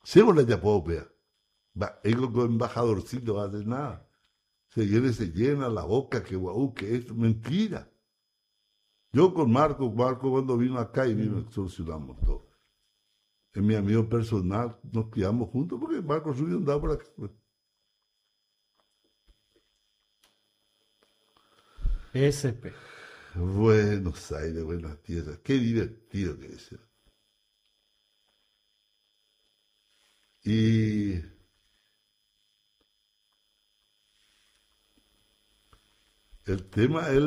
Se bola ya puedo ver. Va, el embajadorcito va a hacer nada. Se llena la boca, que guau, que esto, mentira. Yo con Marco cuando vino acá y vino, solucionamos todo. Es mi amigo personal, nos criamos juntos porque Marco Rubio andaba por acá. SP. Buenos Aires, buenas tierras, qué divertido que es. Y el tema es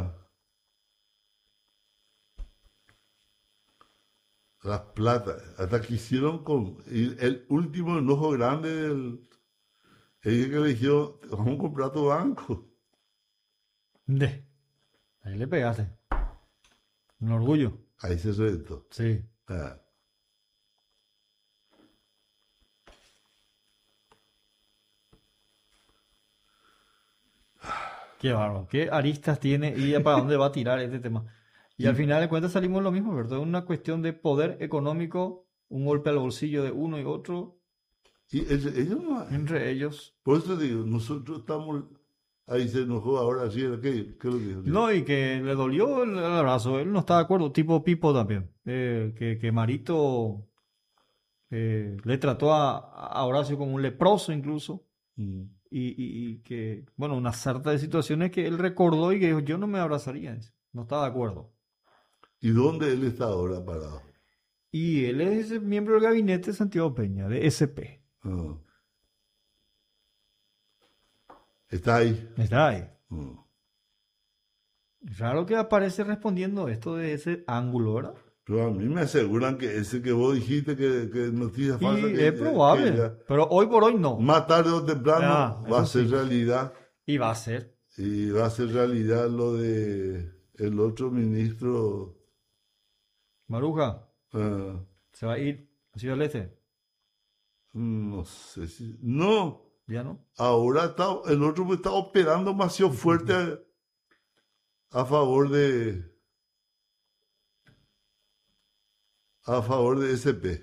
las plata, hasta que hicieron con el último enojo grande ellos que le dijeron, vamos a comprar tu banco. Ahí le pegaste. Un orgullo. Ahí se reventó. Sí. Ah. Qué bárbaro. ¿Qué aristas tiene y para dónde va a tirar este tema? Y al final de cuentas salimos lo mismo, ¿verdad? Es una cuestión de poder económico, un golpe al bolsillo de uno y otro. Y ellos no. Entre ellos. Por eso digo, nosotros estamos. Ahí se enojó ahora, ¿sí? ¿Qué es lo que dijo? No, y que le dolió el abrazo. Él no está de acuerdo. Tipo Pipo también. Que Marito le trató a Horacio como un leproso incluso. Y que, bueno, una sarta de situaciones que él recordó y que dijo, yo no me abrazaría. No estaba de acuerdo. ¿Y dónde él está ahora parado? Y él es miembro del gabinete de Santiago Peña, de SP. Ah. Está ahí. Está ahí. Raro que aparece respondiendo esto de ese ángulo, ¿verdad? Pero a mí me aseguran que ese que vos dijiste que noticia falsa. Y es probable, pero hoy por hoy no. Más tarde o temprano va a ser realidad. Y va a ser. Y va a ser realidad lo de el otro ministro. Maruja. ¿Se va a ir a Ciudad del Este? No sé si. No. ¿Ya no? Ahora el otro está operando demasiado fuerte a favor de SP.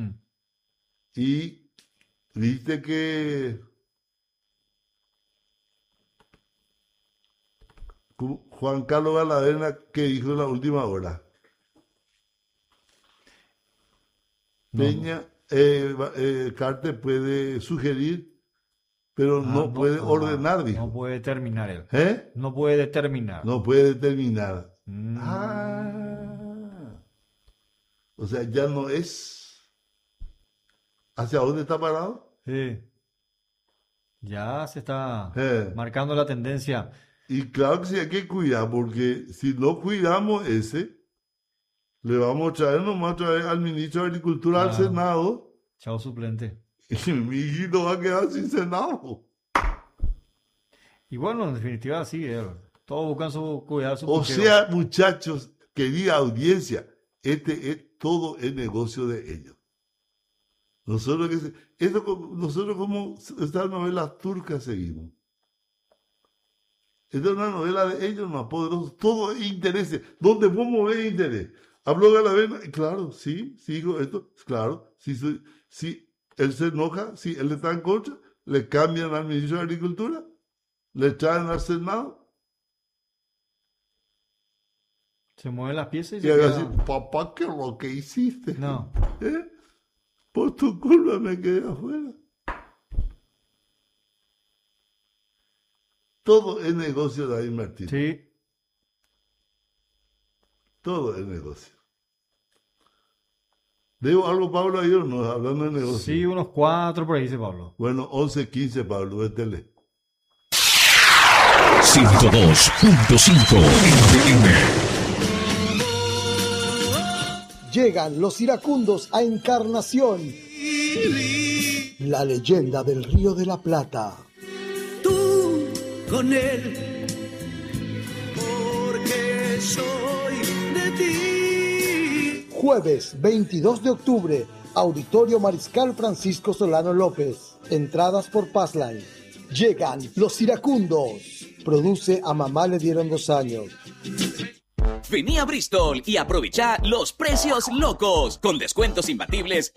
Y viste que Juan Carlos Galadena, que dijo en la última hora, Peña, Carter puede sugerir, pero no puede ordenar, dijo. No puede determinar él. ¿Eh? No puede determinar. No puede determinar. O sea, ya no es. ¿Hacia dónde está parado? Sí. Ya se está marcando la tendencia. Y claro que sí hay que cuidar, porque si no cuidamos le vamos a traer nomás al ministro de Agricultura al Senado. Chao suplente. Y mi hijito va a quedar sin Senado. Y bueno, en definitiva sí, todos buscan cuidar su O puchero. sea, muchachos, querida audiencia, todo es negocio de ellos. Nosotros como estas novelas turcas seguimos. Esta es una novela de ellos más poderosa. Todo es interés. Donde vos movés interés. Habló Galavena, claro, sí, dijo esto, claro. Si él se enoja, si él está en contra, le cambian al ministro de Agricultura, le traen al Senado. Se mueven las piezas y haga así, papá, ¿qué es lo que hiciste? No. Por tu culpa me quedé afuera. Todo es negocio, David Martínez. Sí. Todo es negocio. ¿Debo algo, Pablo, ayer no? Hablando de negocio. Sí, unos 4 por ahí, dice Pablo. Bueno, 11:15, Pablo, vétele. 102.5 FM. Llegan los iracundos a Encarnación, la leyenda del Río de la Plata. Tú con él, porque soy de ti. Jueves 22 de octubre, Auditorio Mariscal Francisco Solano López. Entradas por Passline. Llegan los iracundos. Produce A Mamá le dieron 2 años. Vení a Bristol y aprovecha los precios locos con descuentos imbatibles